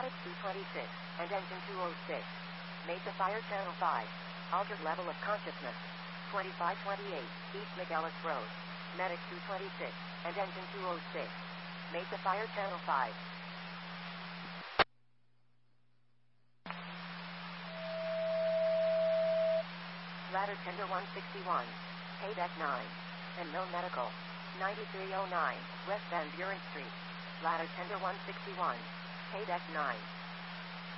Medic 226 and Engine 206. Mesa Fire Channel 5. Altered level of consciousness. 2528 East McEllis Road. Medic 226 and Engine 206. Mesa Fire Channel 5. Ladder Tender 161. Paydeck 9. And Mill Medical. 9309 West Van Buren Street. Ladder Tender 161. Paydeck 9.